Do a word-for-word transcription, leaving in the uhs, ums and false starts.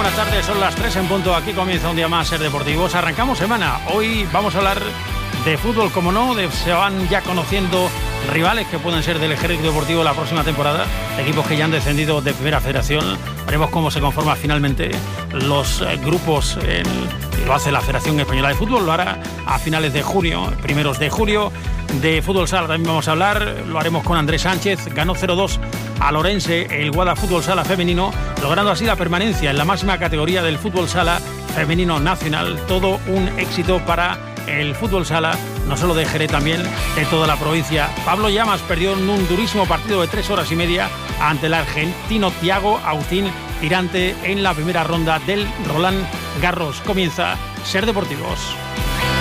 buenas tardes, son las tres en punto, aquí comienza un día más Ser Deportivos, arrancamos semana, hoy vamos a hablar de fútbol, como no, de, se van ya conociendo rivales que pueden ser del Ejército Deportivo la próxima temporada, equipos que ya han descendido de Primera Federación, veremos cómo se conforman finalmente los eh, grupos, en, lo hace la Federación Española de Fútbol, lo hará a finales de junio, primeros de julio. De fútbol sala también vamos a hablar, lo haremos con Andrés Sánchez, ganó cero dos a Lorense el Guada Fútbol Sala femenino, logrando así la permanencia en la máxima categoría del fútbol sala femenino nacional, todo un éxito para el fútbol sala, no solo de Jerez, también de toda la provincia. Pablo Llamas perdió en un durísimo partido de tres horas y media ante el argentino Thiago Autín Tirante en la primera ronda del Roland Garros. Comienza Ser Deportivos.